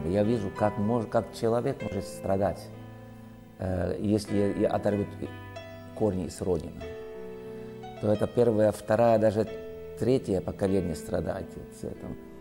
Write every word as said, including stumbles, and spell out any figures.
Я вижу, как, может, как человек может страдать, э, если оторвет корни с родины. То это первое, второе, даже третье поколение страдает с этим.